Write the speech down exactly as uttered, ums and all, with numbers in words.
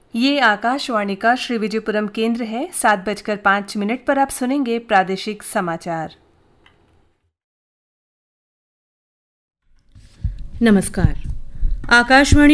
ये आकाशवाणी का श्री विजयपुरम केंद्र है। सात बजकर पाँच मिनट पर आप सुनेंगे प्रादेशिक समाचार। नमस्कार। आकाशवाणी